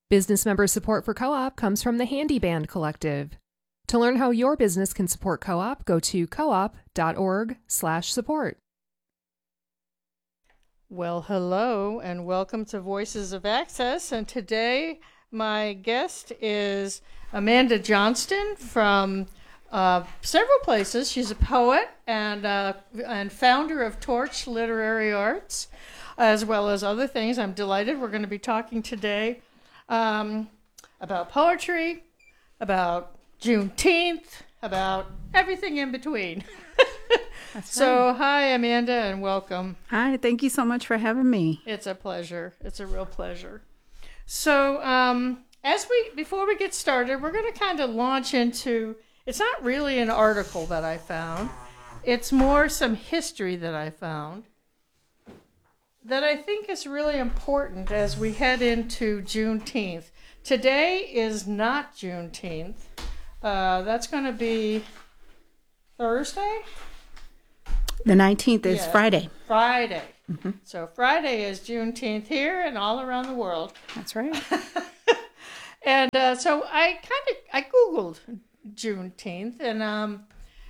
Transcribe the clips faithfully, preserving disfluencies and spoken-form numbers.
Business member support for Co-op comes from the Handy Band Collective. To learn how your business can support Co-op, go to coop.org slash support. Well, hello, and welcome to Voices of Access. And today, my guest is Amanda Johnston from uh, several places. She's a poet and uh, and founder of Torch Literary Arts, as well as other things. I'm delighted we're going to be talking today um, about poetry, about Juneteenth, about everything in between. That's So, right. hi, Amanda, and welcome. Hi, thank you so much for having me. It's a pleasure. It's a real pleasure. So, um, as we before we get started, we're going to kind of launch into. It's not really an article that I found. It's more some history that I found that I think is really important as we head into Juneteenth. Today is not Juneteenth. Uh, that's going to be Thursday. The nineteenth is Yeah. Friday. Friday. Mm-hmm. So Friday is Juneteenth here and all around the world. That's right. And uh, so I kind of I googled Juneteenth and um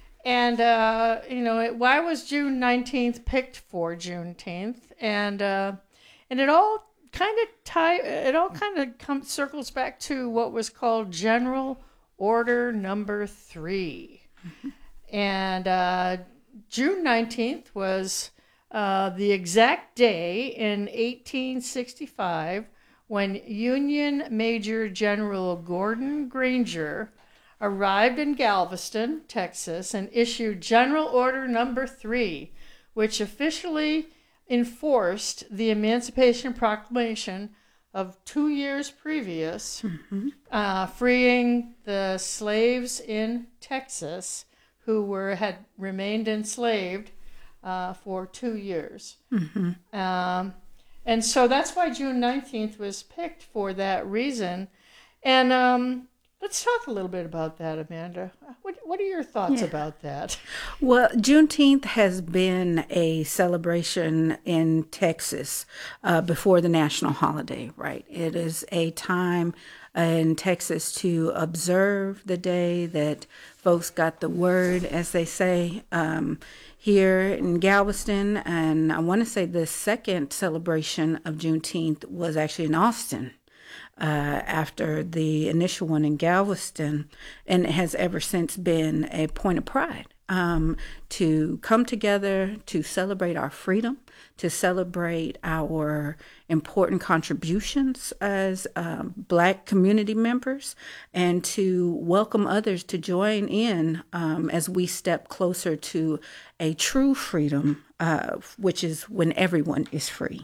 and uh, you know it, why was June nineteenth picked for Juneteenth and uh, and it all kind of tie it all kind of comes circles back to what was called General Order Number Three, mm-hmm. and uh, June nineteenth was uh, the exact day in eighteen sixty-five when Union Major General Gordon Granger arrived in Galveston, Texas, and issued General Order Number Three, which officially enforced the Emancipation Proclamation of two years previous, mm-hmm. uh, freeing the slaves in Texas who were had remained enslaved uh, for two years. Mm-hmm. Um, and so that's why June nineteenth was picked for that reason. And um, let's talk a little bit about that, Amanda. What, what are your thoughts Yeah. about that? Well, Juneteenth has been a celebration in Texas uh, before the national holiday, right? It is a time in Texas to observe the day that folks got the word, as they say, um, here in Galveston. And I want to say the second celebration of Juneteenth was actually in Austin. Uh, after the initial one in Galveston, and it has ever since been a point of pride um, to come together to celebrate our freedom, to celebrate our important contributions as um, Black community members, and to welcome others to join in um, as we step closer to a true freedom, uh, which is when everyone is free.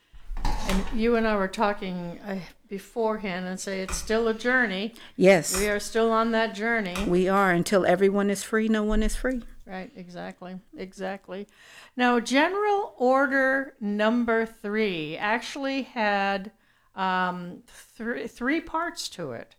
And you and I were talking uh, beforehand and say it's still a journey. Yes. We are still on that journey. We are. Until everyone is free, no one is free. Right, exactly, exactly. Now, General Order Number Three actually had um, th- three parts to it.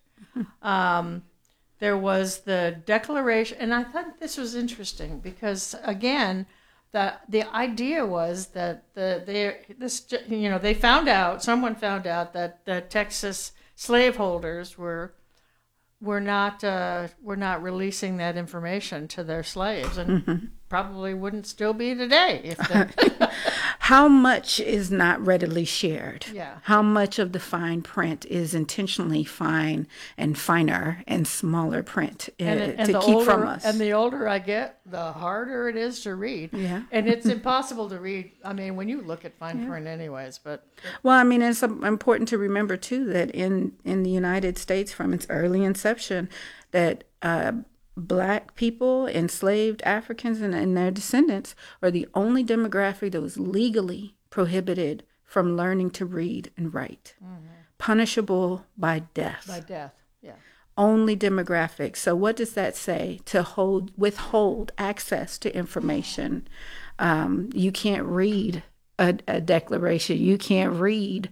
Um, there was the declaration, and I thought this was interesting because, again, the the idea was that the they this you know they found out someone found out that the Texas slaveholders were were not uh, were not releasing that information to their slaves, and mm-hmm. probably wouldn't still be today if they... How much is not readily shared? Yeah. How much of the fine print is intentionally fine and finer and smaller print uh, and, and to the keep older, from us? And the older I get, the harder it is to read. Yeah. And it's impossible to read. I mean, when you look at fine yeah. print anyways, but... Well, I mean, it's important to remember, too, that in, in the United States from its early inception, that uh, Black people, enslaved Africans, and, and their descendants are the only demographic that was legally prohibited from learning to read and write, mm-hmm. punishable by death. By death, yeah. Only demographic. So what does that say? To hold, withhold access to information. Um, you can't read a, a declaration. You can't read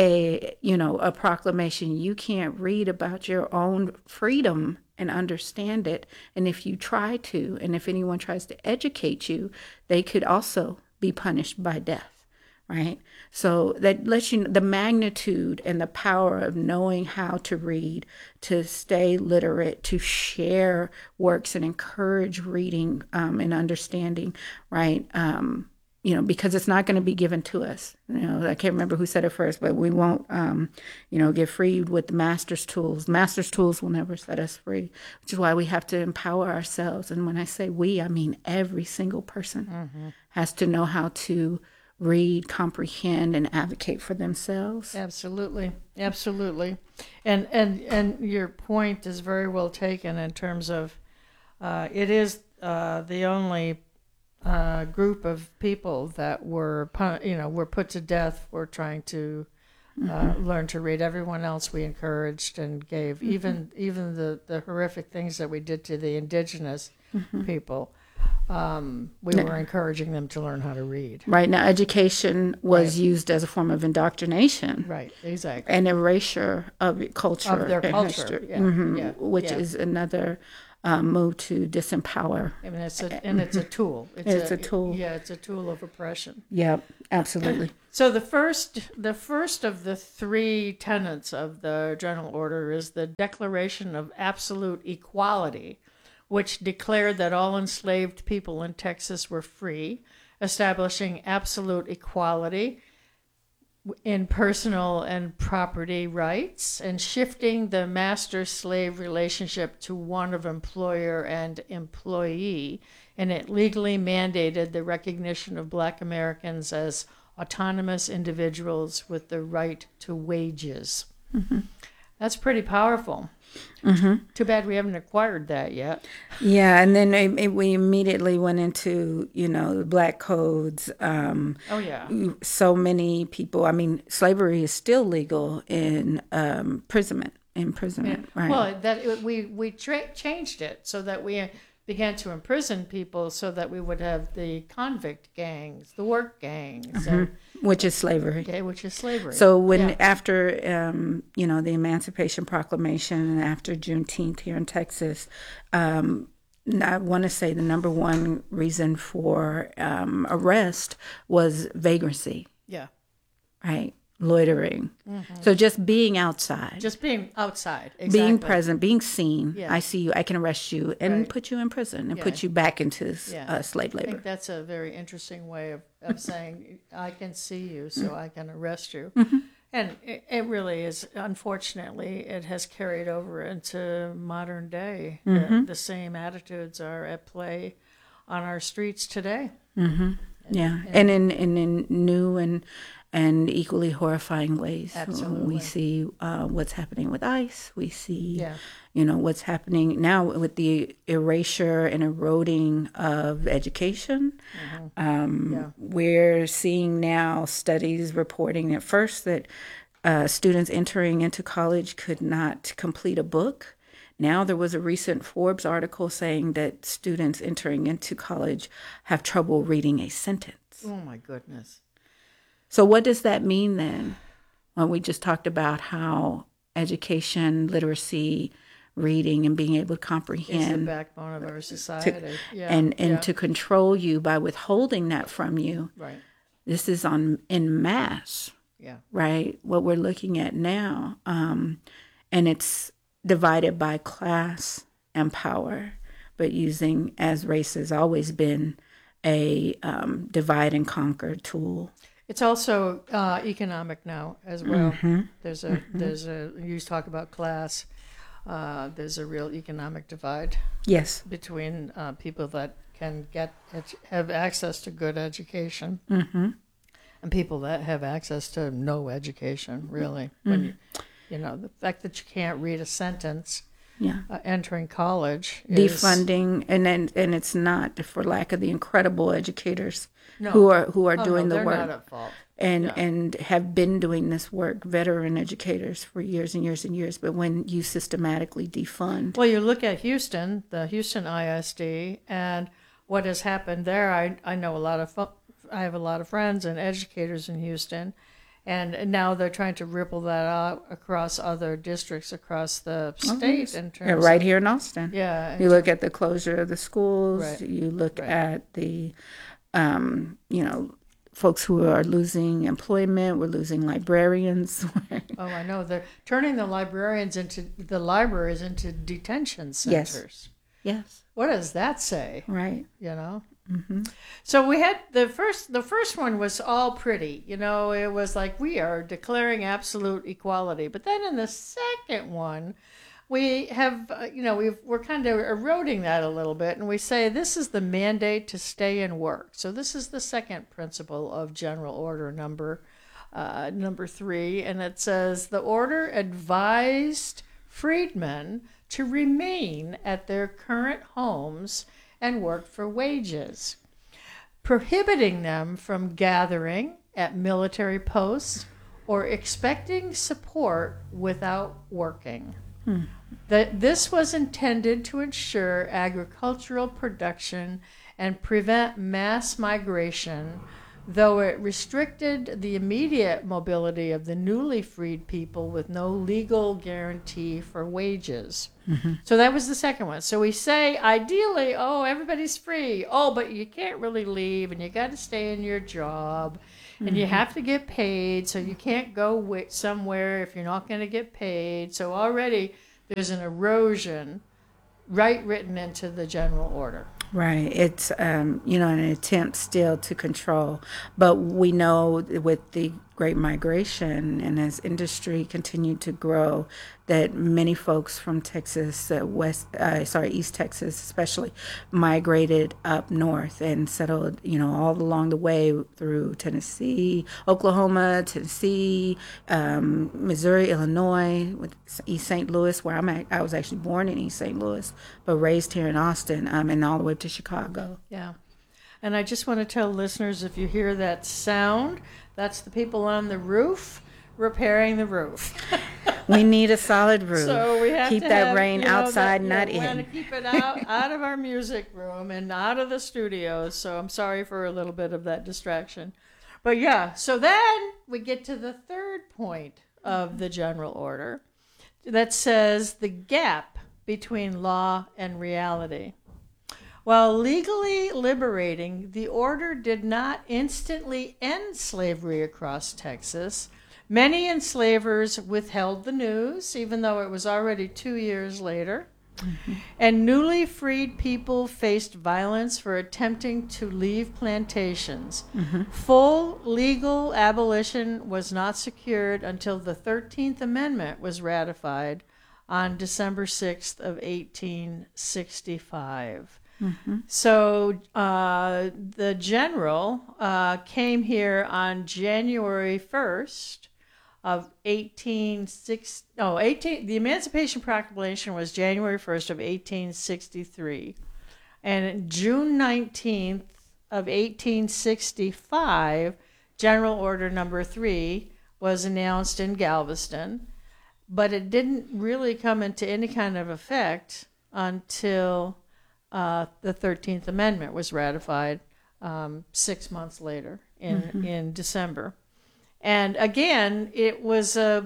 a, you know, a proclamation. You can't read about your own freedom and understand it. And if you try to, and if anyone tries to educate you, they could also be punished by death, right? So that lets you know the magnitude and the power of knowing how to read, to stay literate, to share works and encourage reading um, and understanding, right? Um, you know, because it's not going to be given to us. You know, I can't remember who said it first, but we won't, um, you know, get freed with the master's tools. Master's tools will never set us free, which is why we have to empower ourselves. And when I say we, I mean every single person mm-hmm. has to know how to read, comprehend, and advocate for themselves. Absolutely, absolutely, and and and your point is very well taken in terms of uh, it is uh, the only uh, group of people that were you know were put to death for trying to uh, mm-hmm. learn to read. Everyone else we encouraged and gave, mm-hmm. even even the the horrific things that we did to the indigenous mm-hmm. people. Um, we no. were encouraging them to learn how to read. Right. Now, education was right. used as a form of indoctrination. Right, exactly. And erasure of culture. Of their and culture, history, yeah, mm-hmm. yeah, which yeah. is another um, move to disempower. I mean, it's a, and it's a tool. It's, it's a, a tool. Yeah, it's a tool of oppression. Yep, absolutely. So the first, the first of the three tenets of the General Order is the Declaration of Absolute Equality, which declared that all enslaved people in Texas were free, establishing absolute equality in personal and property rights, and shifting the master-slave relationship to one of employer and employee. And it legally mandated the recognition of Black Americans as autonomous individuals with the right to wages. Mm-hmm. That's pretty powerful. Mm-hmm. Too bad we haven't acquired that yet. Yeah, and then it, it, we immediately went into, you know, the black codes. Um, oh, yeah. So many people, I mean, slavery is still legal in um, imprisonment. Imprisonment, yeah. right? Well, that we, we tra- changed it so that we began to imprison people so that we would have the convict gangs, the work gangs. Mm-hmm. And, which is slavery. Okay, which is slavery. So when yeah. after um, you know the Emancipation Proclamation and after Juneteenth here in Texas, um, I want to say the number one reason for um, arrest was vagrancy. Yeah. Right. Loitering. Mm-hmm. So just being outside. Just being outside. Exactly. Being present, being seen. Yeah. I see you. I can arrest you and right. put you in prison and yeah. put you back into yeah. uh, slave labor. I think that's a very interesting way of, of saying, I can see you, so I can arrest you. Mm-hmm. And it, it really is, unfortunately, it has carried over into modern day. Mm-hmm. The, the same attitudes are at play on our streets today. Mm-hmm. And, yeah, and, and in, in, in new and and equally horrifying ways. Absolutely. We see uh, what's happening with ICE. We see, yeah. you know, what's happening now with the erasure and eroding of education. Mm-hmm. Um, yeah. We're seeing now studies reporting at first that uh, students entering into college could not complete a book. Now there was a recent Forbes article saying that students entering into college have trouble reading a sentence. Oh, my goodness. So what does that mean then? Well, we just talked about how education, literacy, reading, and being able to comprehend is the backbone of our society. To, yeah. And and yeah. to control you by withholding that from you. Right. This is on in mass. Yeah. Right. What we're looking at now, um, and it's divided by class and power, but using, as race has always been, a um, divide and conquer tool. It's also uh, economic now as well. Mm-hmm. There's a mm-hmm. there's a you talk about class. Uh, there's a real economic divide. Yes. Between uh, people that can get have access to good education, mm-hmm. and people that have access to no education. Really, mm-hmm. when you, you know the fact that you can't read a sentence. Yeah, uh, entering college, defunding, is, and then and it's not for lack of the incredible educators no. who are who are oh, doing no, the work, not at fault. and yeah. and have been doing this work, veteran educators for years and years and years. But when you systematically defund, well, you look at Houston, the Houston I S D, and what has happened there. I I know a lot of I have a lot of friends and educators in Houston. And now they're trying to ripple that out across other districts across the state. Oh, yes. in terms yeah, right of, here in Austin. Yeah. You look at the closure of the schools. Right. You look right. at the, um, you know, folks who are losing employment. We're losing librarians. Oh, I know. They're turning the librarians into the libraries into detention centers. Yes. Yes. What does that say? Right. You know? Mm-hmm. So we had the first, the first one was all pretty. You know, it was like, we are declaring absolute equality. But then in the second one, we have, uh, you know, we've, we're kind of eroding that a little bit. And we say this is the mandate to stay and work. So this is the second principle of General Order number uh, number three. And it says the order advised freedmen to remain at their current homes and work for wages, prohibiting them from gathering at military posts or expecting support without working. Hmm. That this was intended to ensure agricultural production and prevent mass migration, though it restricted the immediate mobility of the newly freed people with no legal guarantee for wages. Mm-hmm. So that was the second one. So we say, ideally, oh, everybody's free. Oh, but you can't really leave, and you got to stay in your job, and mm-hmm. you have to get paid, so you can't go w- somewhere if you're not going to get paid. So already there's an erosion right written into the general order. Right. It's, um, you know, an attempt still to control. But we know with the Great Migration and as industry continued to grow, that many folks from Texas, uh, West, uh, sorry, East Texas especially, migrated up north and settled, you know, all along the way through Tennessee, Oklahoma, Tennessee, um, Missouri, Illinois, with East Saint Louis, where I'm at. I was actually born in East Saint Louis, but raised here in Austin, um, and all the way to Chicago. Yeah. And I just want to tell listeners, if you hear that sound, that's the people on the roof repairing the roof. We need a solid roof. So we have keep to that have, rain you know, outside, that, not yeah, we in. want to keep it out, out of our music room and out of the studios. So I'm sorry for a little bit of that distraction. But yeah, so then we get to the third point of the general order that says the gap between law and reality. While legally liberating, the order did not instantly end slavery across Texas. Many enslavers withheld the news, even though it was already two years later. Mm-hmm. And newly freed people faced violence for attempting to leave plantations. Mm-hmm. Full legal abolition was not secured until the thirteenth Amendment was ratified on December sixth of eighteen sixty-five. Mm-hmm. So uh, the general uh, came here on January first of eighteen sixty. Oh, eighteen. The Emancipation Proclamation was January first of eighteen sixty-three, and June nineteenth of eighteen sixty-five, General Order Number Three was announced in Galveston, but it didn't really come into any kind of effect until Uh, the thirteenth Amendment was ratified um, six months later in, mm-hmm. in December. And again, it was, uh,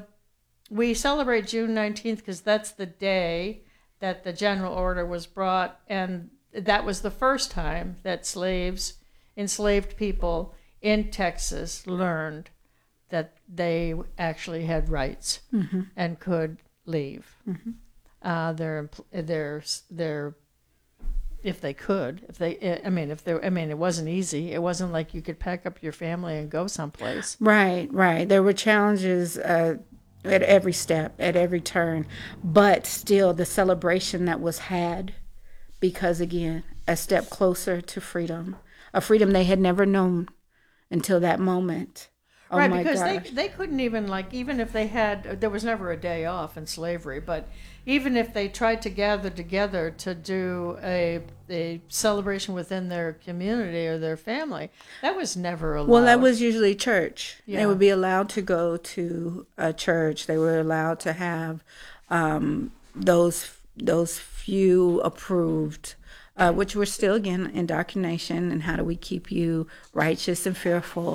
we celebrate June nineteenth because that's the day that the general order was brought. And that was the first time that slaves, enslaved people in Texas learned that they actually had rights mm-hmm. and could leave. Mm-hmm. Uh, their, their, their, If they could, if they, I mean, if they, I mean, it wasn't easy. It wasn't like you could pack up your family and go someplace. Right, right. There were challenges uh, at every step, at every turn, but still the celebration that was had, because again, a step closer to freedom, a freedom they had never known until that moment. Oh right, my because gosh. they they couldn't even, like, even if they had, there was never a day off in slavery, but even if they tried to gather together to do a a celebration within their community or their family, that was never allowed. Well, that was usually church. Yeah. They would be allowed to go to a church. They were allowed to have um, those those few approved, uh, which were still, again, indoctrination and how do we keep you righteous and fearful.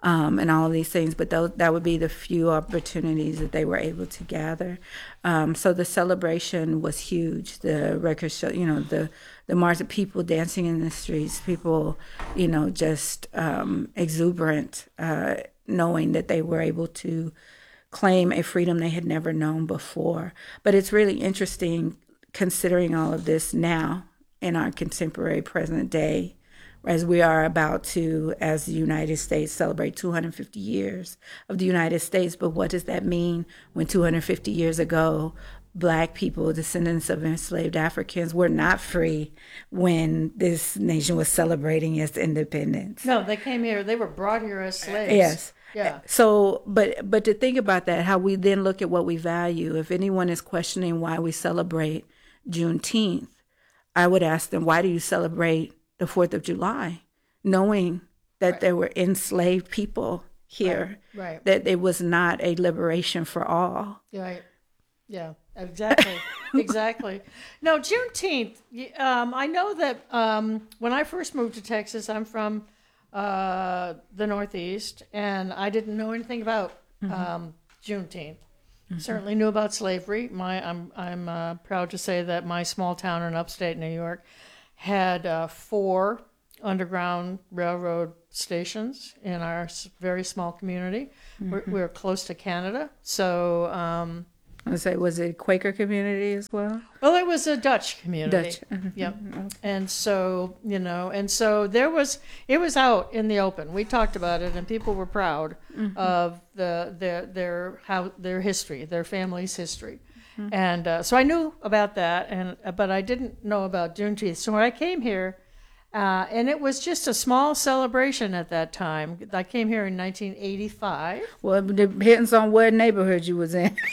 um, and all of these things. But those, that would be the few opportunities that they were able to gather. Um, so the celebration was huge. The record show, you know, the the march of people dancing in the streets, people, you know, just um, exuberant, uh, knowing that they were able to claim a freedom they had never known before. But it's really interesting considering all of this now in our contemporary present day, as we are about to, as the United States, celebrate two hundred fifty years of the United States. But what does that mean when two hundred fifty years ago, Black people, descendants of enslaved Africans, were not free when this nation was celebrating its independence? No, they came here. They were brought here as slaves. Yes. Yeah. So, but but to think about that, how we then look at what we value. If anyone is questioning why we celebrate Juneteenth, I would ask them, why do you celebrate the fourth of July, knowing that Right. there were enslaved people here, Right. Right. that it was not a liberation for all? Right. Yeah, exactly. exactly. No, Juneteenth, y- um, I know that um, when I first moved to Texas, I'm from uh, the Northeast, and I didn't know anything about um, Juneteenth. Certainly knew about slavery. My, I'm, I'm uh, proud to say that my small town in upstate New York had uh, four underground railroad stations in our s- very small community. We're, we're close to Canada, so um, I would say, was it Quaker community as well? well, it was a Dutch community. Dutch. Mhm. Yep. And so, you know, and so there was, it was out in the open. We talked about it, and people were proud of the their their how their history, their family's history. And uh, so I knew about that, and uh, but I didn't know about Juneteenth. So when I came here, uh, and it was just a small celebration at that time. I came here in nineteen eighty-five. Well, it depends on what neighborhood you was in.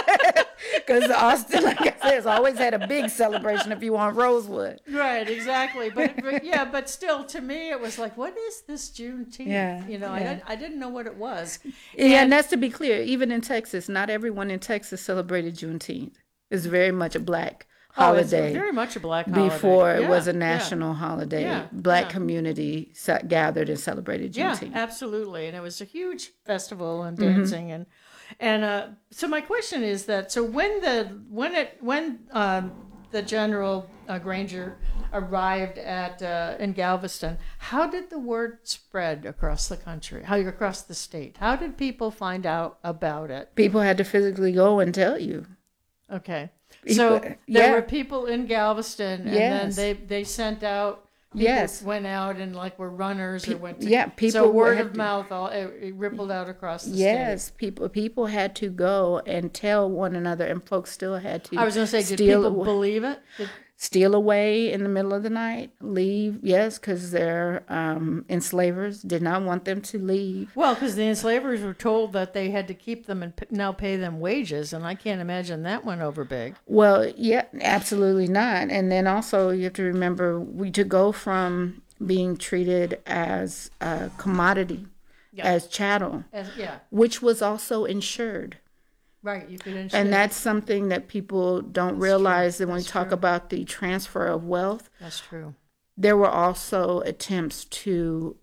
Because Austin, like I said, has always had a big celebration if you want Rosewood. Right, exactly. But, but yeah, but still, to me, it was like, what is this Juneteenth? Yeah, you know, I, yeah. didn't, I didn't know what it was. Yeah, and And- that's to be clear. Even in Texas, not everyone in Texas celebrated Juneteenth. It's very much a Black Oh, it's holiday. very much a black holiday. Before it Yeah, was a yeah. national holiday, Yeah, Black yeah. community sat, gathered and celebrated Yeah, Juneteenth. absolutely, and it was a huge festival and Mm-hmm. dancing and and uh, so my question is that so when the when it when um, the General uh, Granger arrived at uh, in Galveston, how did the word spread across the country? How across the state? How did people find out about it? People had to physically go and tell you. Okay, People- so there yeah. were people in Galveston, and Yes. then they they sent out. People Yes. went out and like were runners or went to yeah, so people word had of to- mouth all it, it rippled out across the state. Yes, people people had to go and tell one another, and folks still had to. I was going to say, did steal people away, believe it? Did, steal away in the middle of the night, leave. Yes, because their um, enslavers did not want them to leave. well, because the enslavers were told that they had to keep them and p- now pay them wages, and I can't imagine that went over big. Well, yeah, absolutely not. And then also you have to remember we to go from being treated as a commodity, Yeah. as chattel, As, yeah, which was also insured. right. You could insure. And that's something that people don't realize that when we That's talk true. about the transfer of wealth, That's true. there were also attempts to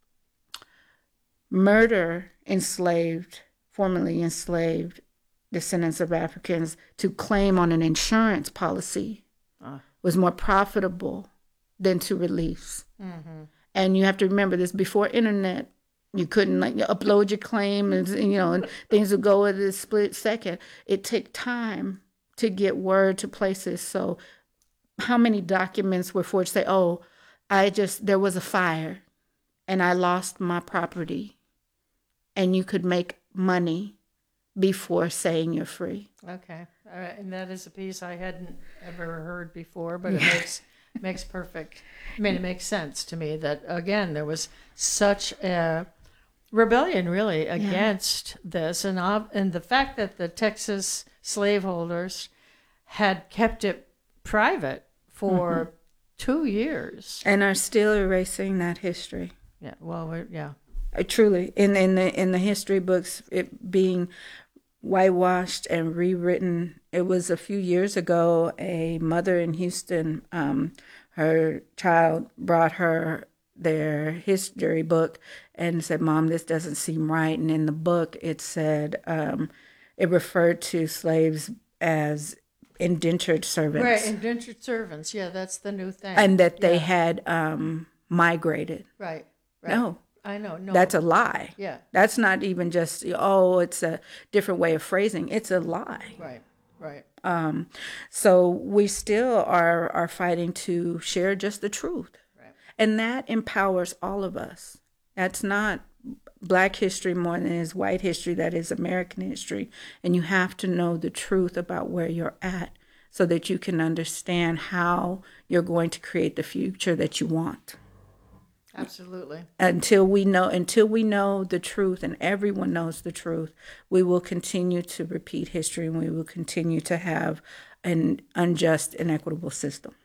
murder enslaved, formerly enslaved descendants of Africans to claim on an insurance policy Ah. was more profitable than to release. Mm-hmm. And you have to remember this before internet. You couldn't like upload your claim and you know and things would go at a split second. It took time to get word to places. So how many documents were forged? Say, oh, I just there was a fire and I lost my property. And you could make money before saying you're free. Okay, all right. And that is a piece I hadn't ever heard before, but it makes makes perfect. I mean, it makes sense to me that again there was such a rebellion really against this, and ob- and the fact that the Texas slaveholders had kept it private for two years. And are still erasing that history. Yeah. Well, we're, yeah. Uh, truly, in in the in the history books, it being whitewashed and rewritten. It was a few years ago. A mother in Houston, um, her child brought her their history book and said, "Mom, this doesn't seem right." And in the book, it said um, it referred to slaves as indentured servants, Right, indentured servants. Yeah, that's the new thing. and that they Yeah. had um, migrated. Right, right. No, I know. No, that's a lie. Yeah. That's not even just, oh, it's a different way of phrasing. It's a lie. Right, right. Um, so we still are are fighting to share just the truth. Right. And that empowers all of us. That's not Black history more than it is white history. That is American history. And you have to know the truth about where you're at so that you can understand how you're going to create the future that you want. Absolutely. Until we know, until we know the truth, and everyone knows the truth, we will continue to repeat history, and we will continue to have an unjust, inequitable system.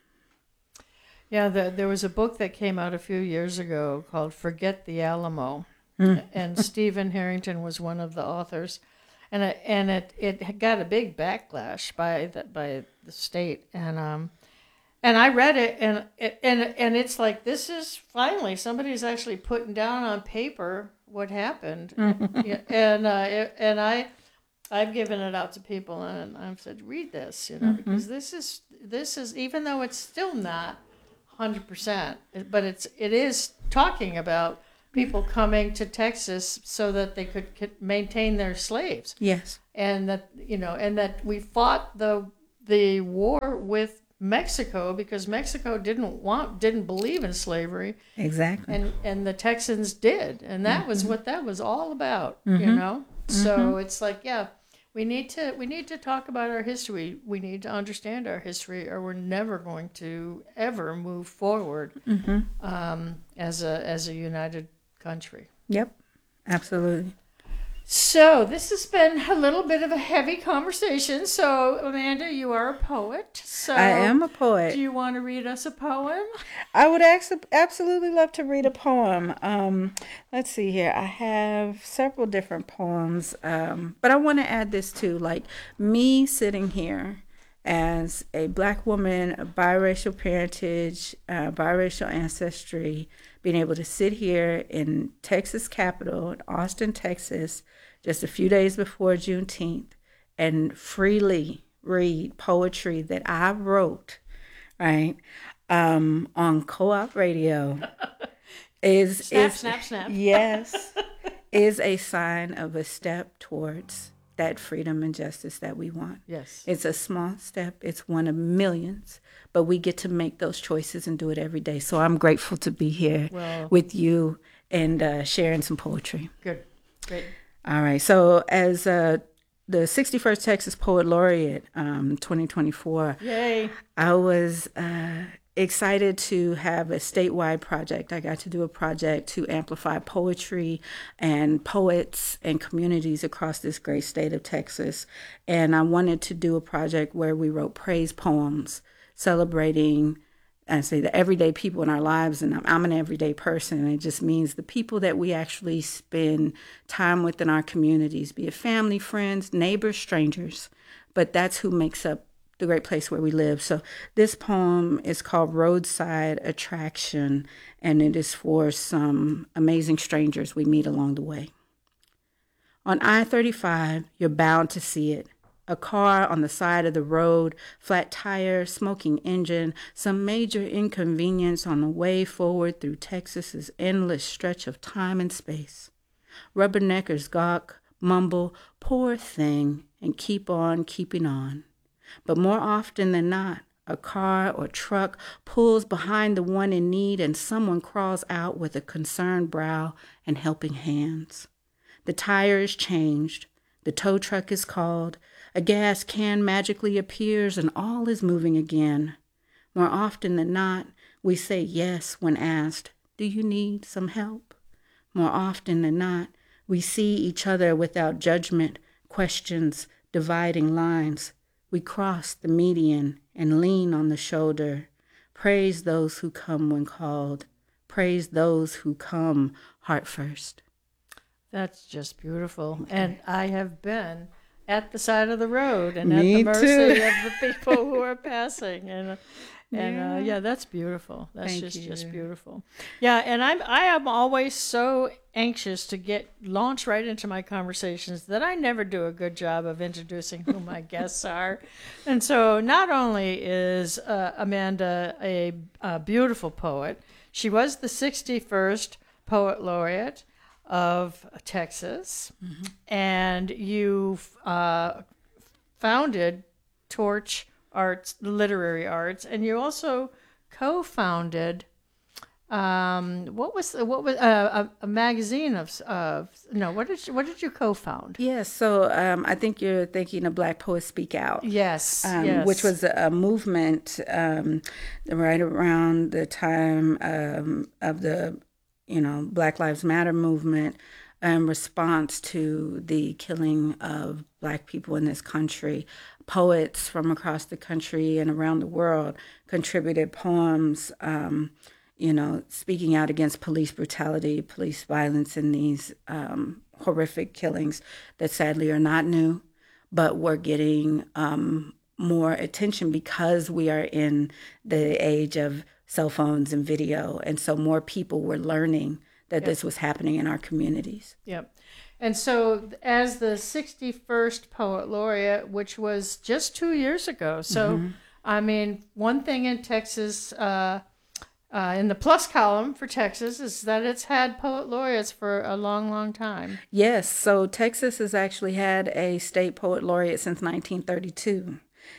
Yeah, the, there was a book that came out a few years ago called "Forget the Alamo," mm. and Stephen Harrington was one of the authors, and it, and it it got a big backlash by the, by the state, and um. And I read it, and and and it's like, this is finally somebody's actually putting down on paper what happened, and uh, and I, I've given it out to people, and I've said, read this, you know, mm-hmm. because this is this is even though it's still not one hundred percent, but it's it is talking about people coming to Texas so that they could, could maintain their slaves. Yes, and that you know, and that we fought the the war with Mexico because Mexico didn't want didn't believe in slavery. Exactly. And and the Texans did. And that mm-hmm. was what that was all about, mm-hmm. you know? Mm-hmm. So it's like, yeah, we need to we need to talk about our history. We need to understand our history, or we're never going to ever move forward mm-hmm. um, as a as a united country. Yep. Absolutely. So this has been a little bit of a heavy conversation. So Amanda, you are a poet. So I am a poet. Do you want to read us a poem? I would actually absolutely love to read a poem. Um, let's see here. I have several different poems, um, but I want to add this too. Like me sitting here as a Black woman, a biracial parentage, uh, biracial ancestry, being able to sit here in Texas Capital, in Austin, Texas, just a few days before Juneteenth, and freely read poetry that I wrote, right, um, on Co-op Radio is snap, is snap, snap. Yes, is a sign of a step towards that freedom and justice that we want. Yes. It's a small step. It's one of millions, but we get to make those choices and do it every day. So I'm grateful to be here well, with you and uh, sharing some poetry. Good. Great. All right. So as uh, the sixty-first Texas Poet Laureate, um, twenty twenty-four, yay! I was uh, excited to have a statewide project. I got to do a project to amplify poetry and poets and communities across this great state of Texas. And I wanted to do a project where we wrote praise poems celebrating, I say, the everyday people in our lives. And I'm, I'm an everyday person. And it just means the people that we actually spend time with in our communities, be it family, friends, neighbors, strangers. But that's who makes up the great place where we live. So this poem is called Roadside Attraction, and it is for some amazing strangers we meet along the way. On I thirty-five, you're bound to see it. A car on the side of the road, flat tire, smoking engine, some major inconvenience on the way forward through Texas's endless stretch of time and space. Rubberneckers gawk, mumble, poor thing, and keep on keeping on. But more often than not, a car or truck pulls behind the one in need, and someone crawls out with a concerned brow and helping hands. The tire is changed. The tow truck is called. A gas can magically appears, and all is moving again. More often than not, we say yes when asked, "Do you need some help?" More often than not, we see each other without judgment, questions, dividing lines. We cross the median and lean on the shoulder. Praise those who come when called. Praise those who come heart first. That's just beautiful. Okay. And I have been at the side of the road and Me at the mercy too. of the people who are passing. And And Yeah. uh, yeah, that's beautiful. That's Thank just you. just beautiful. Yeah, and I'm I am always so anxious to get launched right into my conversations that I never do a good job of introducing who my guests are. And so, not only is uh, Amanda a, a beautiful poet, she was the sixty-first Poet Laureate of Texas, mm-hmm. and you uh, founded Torch Arts, Literary Arts, and you also co-founded um, what was what was uh, a, a magazine of of no what did you, what did you co-found? Yes, so um, I think you're thinking of Black Poets Speak Out. Yes, um, yes. Which was a movement um, right around the time um, of the you know Black Lives Matter movement, in response to the killing of Black people in this country. Poets from across the country and around the world contributed poems, um, you know, speaking out against police brutality, police violence, and these um, horrific killings that sadly are not new, but were getting um, more attention because we are in the age of cell phones and video. And so more people were learning that yep. this was happening in our communities. Yep. And so as the sixty-first Poet Laureate, which was just two years ago, so, mm-hmm. I mean, one thing in Texas, uh, uh, in the plus column for Texas, is that it's had Poet Laureates for a long, long time. Yes, so Texas has actually had a state Poet Laureate since nineteen thirty-two.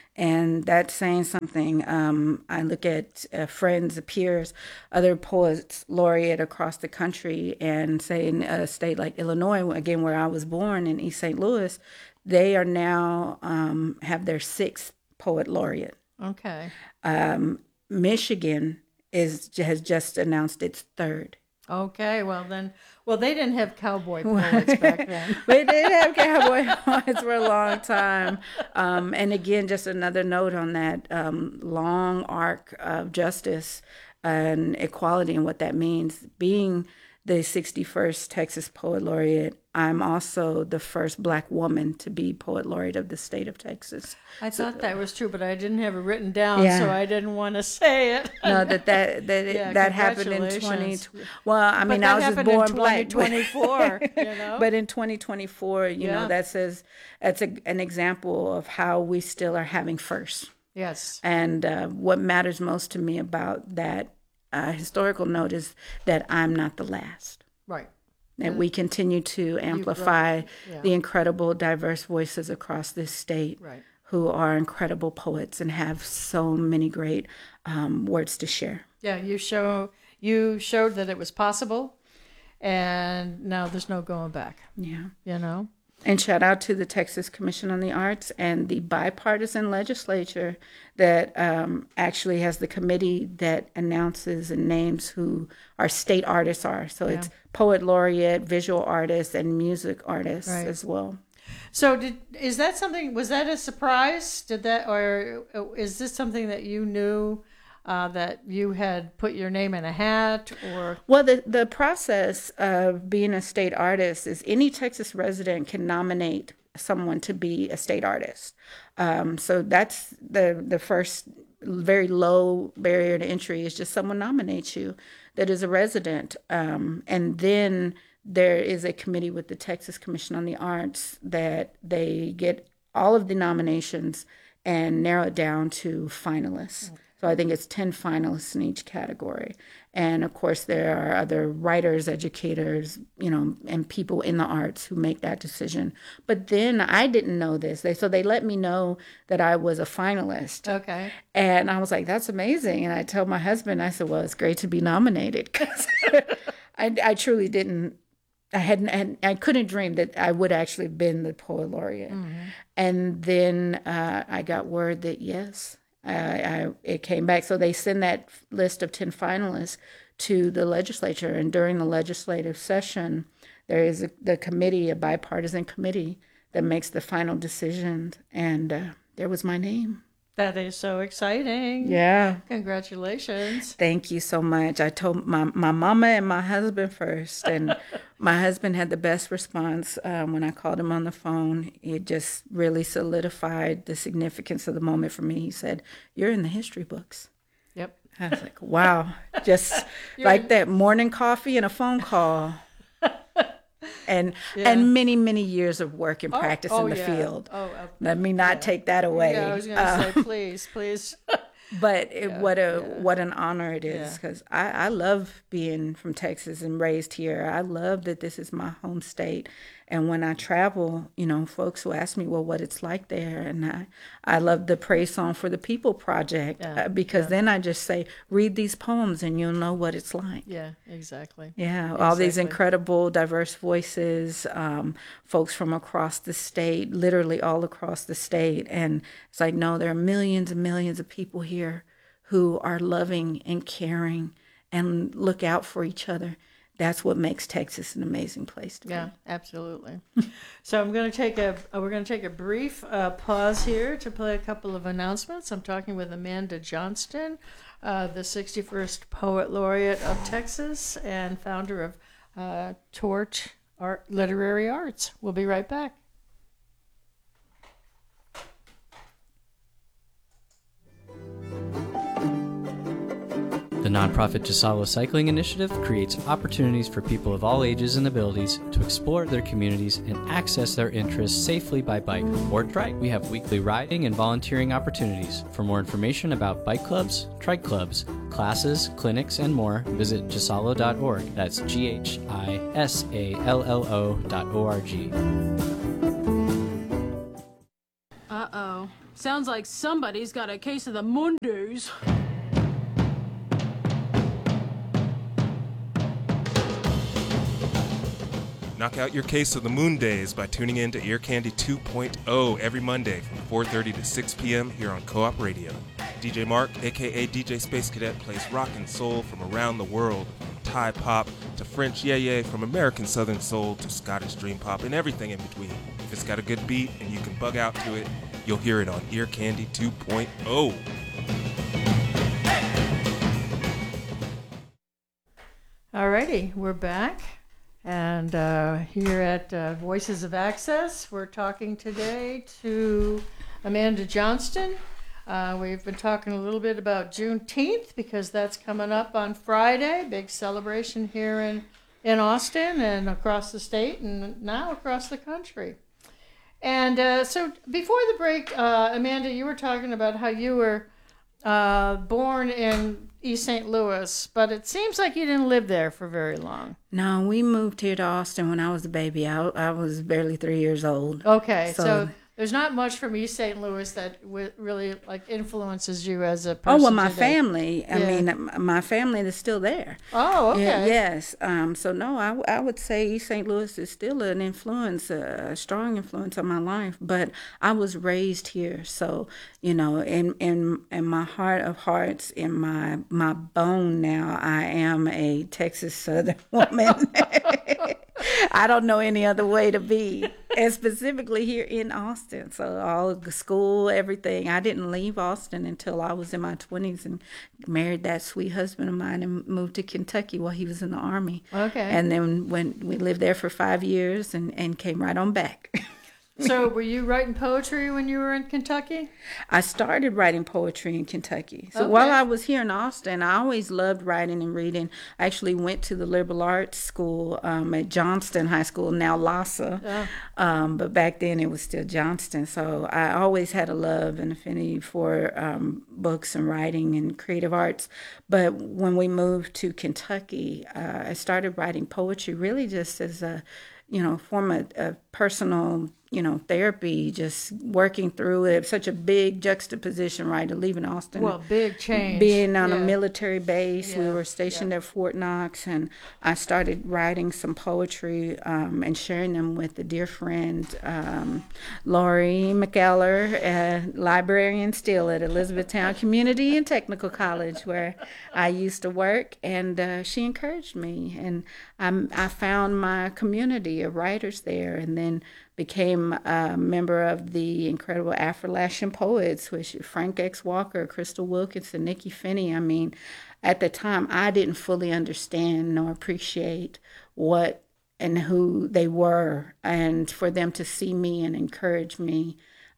And that's saying something. Um, I look at uh, friends, peers, other poets laureate across the country, and say in a state like Illinois, again, where I was born in East Saint Louis, they are now um, have their sixth poet laureate. Okay. Um, Michigan is has just announced its third. Okay, well then, well they didn't have cowboy poets back then. We did have cowboy poets for a long time. Um, and again, just another note on that um, long arc of justice and equality and what that means. Being the sixty-first Texas Poet Laureate, I'm also the first Black woman to be Poet Laureate of the state of Texas. I thought that was true, but I didn't have it written down, yeah. so I didn't want to say it. No, that that that, yeah, that happened in twenty. Well, I mean, I was just born Black. twenty twenty-four, you know. But in twenty twenty-four, you yeah. know, that says that's a, an example of how we still are having first. Yes. And uh, what matters most to me about that uh, historical note is that I'm not the last. Right. That we continue to amplify yeah. the incredible, diverse voices across this state right. who are incredible poets and have so many great um, words to share. Yeah, you show you showed that it was possible, and now there's no going back. Yeah, you know. And shout out to the Texas Commission on the Arts and the bipartisan legislature that um, actually has the committee that announces and names who our state artists are. So yeah. it's poet laureate, visual artists, and music artists right. as well. So did is that something, was that a surprise? Did that, or is this something that you knew uh, that you had put your name in a hat, or? Well, the, the process of being a state artist is any Texas resident can nominate someone to be a state artist. Um, so that's the, the first very low barrier to entry is just someone nominates you that is a resident. Um, and then there is a committee with the Texas Commission on the Arts that they get all of the nominations and narrow it down to finalists. So I think it's ten finalists in each category. And of course, there are other writers, educators, you know, and people in the arts who make that decision. But then I didn't know this. They, so they let me know that I was a finalist. Okay. And I was like, that's amazing. And I told my husband, I said, well, it's great to be nominated. Because I, I truly didn't, I hadn't, and I couldn't dream that I would actually have been the poet laureate. Mm-hmm. And then uh, I got word that yes, I, I, it came back. So they send that list of ten finalists to the legislature. And during the legislative session, there is a, the committee, a bipartisan committee that makes the final decision. And uh, there was my name. That is so exciting. Yeah. Congratulations. Thank you so much. I told my, my mama and my husband first, and my husband had the best response um, when I called him on the phone. It just really solidified the significance of the moment for me. He said, "You're in the history books." I was like, wow, just like that morning coffee and a phone call. And yeah. and many, many years of work and practice oh, oh, in the yeah. field. Oh, uh, Let me not yeah. take that away. Yeah, I was going to uh, say, please, please. But it, yeah, what a yeah. what an honor it is, because yeah. I, I love being from Texas and raised here. I love that this is my home state. And when I travel, you know, folks will ask me, well, what it's like there. And I, I love the Praise Song for the People project yeah. uh, because yeah. then I just say, read these poems and you'll know what it's like. Yeah, exactly. Yeah, exactly. All these incredible, diverse voices, um, folks from across the state, literally all across the state. And it's like, no, there are millions and millions of people here who are loving and caring and look out for each other. That's what makes Texas an amazing place to be. Yeah, absolutely. So I'm going to take a we're going to take a brief uh, pause here to play a couple of announcements. I'm talking with Amanda Johnston, uh, the sixty-first Poet Laureate of Texas and founder of uh, Torch Art Literary Arts. We'll be right back. The nonprofit Gisalo Cycling Initiative creates opportunities for people of all ages and abilities to explore their communities and access their interests safely by bike or trike. We have weekly riding and volunteering opportunities. For more information about bike clubs, trike clubs, classes, clinics, and more, visit gisalo dot org. That's G H I S A L L O dot O R G. Uh-oh. Sounds like somebody's got a case of the Mondays. Knock out your case of the Moon Days by tuning in to Ear Candy two point oh every Monday from four thirty to six p.m. here on Co-op Radio. D J Mark, a k a. D J Space Cadet, plays rock and soul from around the world, from Thai pop to French yeye, from American Southern soul to Scottish dream pop, and everything in between. If it's got a good beat and you can bug out to it, you'll hear it on Ear Candy two point oh. Alrighty, we're back. And uh, here at uh, Voices of Access, we're talking today to Amanda Johnston. Uh, we've been talking a little bit about Juneteenth because that's coming up on Friday. Big celebration here in, in Austin and across the state and now across the country. And uh, so before the break, uh, Amanda, you were talking about how you were uh, born in East Saint Louis, but it seems like you didn't live there for very long. No, we moved here to Austin when I was a baby. I, I was barely three years old. Okay, so, so there's not much from East Saint Louis that w- really like influences you as a person. Oh, well, my today. family. I yeah. mean, my family is still there. Oh, okay. Yeah, yes. Um, so no, I, I would say East Saint Louis is still an influence, a strong influence on my life. But I was raised here, so you know, in in in my heart of hearts, in my my bone now, I am a Texas Southern woman. I don't know any other way to be, and specifically here in Austin. So all the school, everything. I didn't leave Austin until I was in my twenties and married that sweet husband of mine and moved to Kentucky while he was in the Army. Okay. And then when we lived there for five years and, and came right on back. So were you writing poetry when you were in Kentucky? I started writing poetry in Kentucky. So okay. while I was here in Austin, I always loved writing and reading. I actually went to the liberal arts school um, at Johnston High School, now LASA. Oh. Um, but back then it was still Johnston. So I always had a love and affinity for um, books and writing and creative arts. But when we moved to Kentucky, uh, I started writing poetry really just as a, you know, form of, of personal, you know, therapy, just working through it. Such a big juxtaposition, right, to leaving Austin. Well, big change. Being on yeah. a military base. Yeah. We were stationed yeah. at Fort Knox, and I started writing some poetry um, and sharing them with a dear friend, um, Laurie McKellar, a librarian still at Elizabethtown Community and Technical College, where I used to work, and uh, she encouraged me, and I, I found my community of writers there, and then became a member of the incredible Appalachian Poets, which Frank X. Walker, Crystal Wilkinson, Nikki Finney. I mean, at the time, I didn't fully understand nor appreciate what and who they were, and for them to see me and encourage me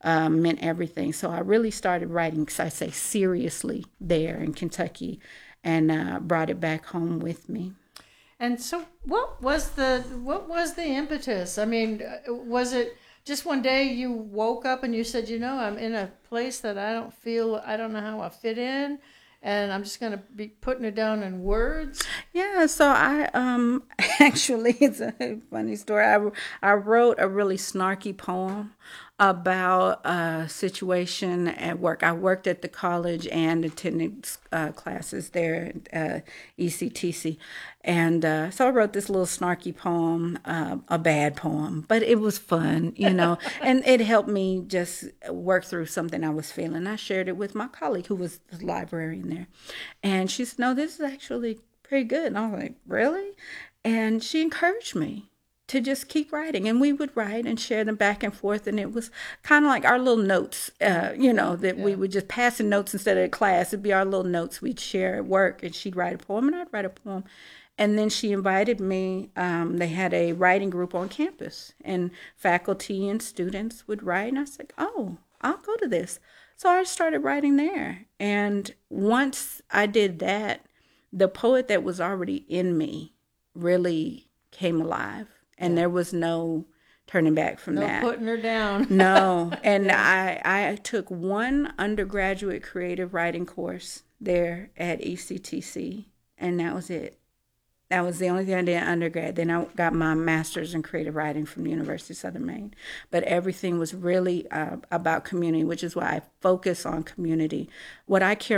uh, meant everything. So I really started writing, I say seriously, there in Kentucky, and uh, brought it back home with me. And so, what was the what was the impetus? I mean, was it just one day you woke up and you said, you know, I'm in a place that I don't feel, I don't know how I fit in, and I'm just going to be putting it down in words? Yeah, so I um actually, it's a funny story. I, I wrote a really snarky poem about a situation at work. I worked at the college and attended uh, classes there at uh, E C T C. And uh, so I wrote this little snarky poem, uh, a bad poem, but it was fun, you know, and it helped me just work through something I was feeling. I shared it with my colleague who was the librarian there. And she said, no, this is actually pretty good. And I was like, really? And she encouraged me to just keep writing. And we would write and share them back and forth. And it was kind of like our little notes, uh, you know, that yeah. we would just pass in notes instead of class. It'd be our little notes we'd share at work. And she'd write a poem and I'd write a poem. And then she invited me. Um, they had a writing group on campus. And faculty and students would write. And I was like, oh, I'll go to this. So I started writing there. And once I did that, the poet that was already in me really came alive. And there was no turning back from no that. No putting her down. No. And I, I took one undergraduate creative writing course there at E C T C, and that was it. That was the only thing I did in undergrad. Then I got my master's in creative writing from the University of Southern Maine. But everything was really uh, about community, which is why I focus on community. What I care